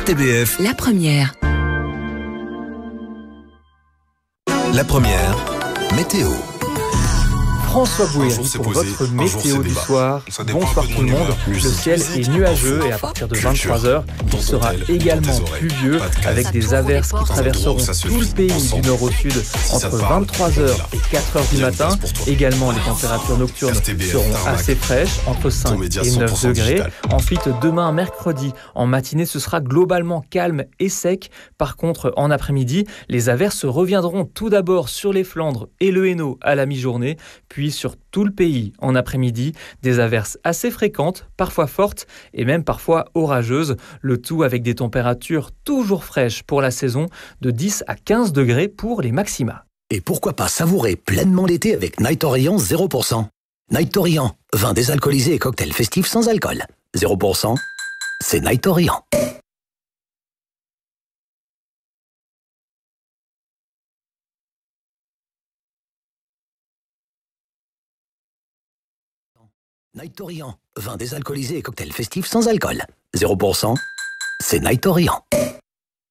RTBF. La première. La première, météo. François Bouéry pour votre météo du soir. Bonsoir tout le monde. Le ciel est nuageux et à partir de 23h, il sera également pluvieux avec des averses qui traverseront tout le pays du nord au sud entre 23h et 4h du matin. Également, les températures nocturnes seront assez fraîches, entre 5 et 9 degrés. Ensuite, demain, mercredi, en matinée, ce sera globalement calme et sec. Par contre, en après-midi, les averses reviendront tout d'abord sur les Flandres et le Hainaut à la mi-journée, puis sur tout le pays en après-midi, des averses assez fréquentes, parfois fortes et même parfois orageuses, le tout avec des températures toujours fraîches pour la saison, de 10 à 15 degrés pour les maxima. Et pourquoi pas savourer pleinement l'été avec Night Orient 0%. Night Orient, vin désalcoolisé et cocktail festif sans alcool. 0%, c'est Night Orient. Night Orient, vin désalcoolisé et cocktail festif sans alcool. 0%, c'est Night Orient.